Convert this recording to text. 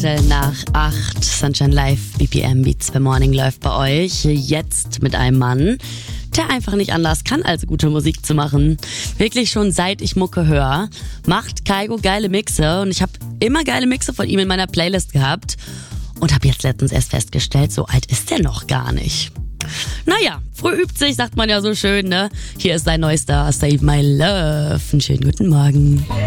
7:15 Sunshine Live, BPM Beats for Morning läuft bei euch. Jetzt mit einem Mann, der einfach nicht anders kann, als gute Musik zu machen. Wirklich schon seit ich Mucke höre, macht Kygo geile Mixe und ich habe immer geile Mixe von ihm in meiner Playlist gehabt und habe jetzt letztens erst festgestellt, so alt ist der noch gar nicht. Naja, früh übt sich, sagt man ja so schön, ne? Hier ist sein neuester Save My Love. Einen schönen guten Morgen.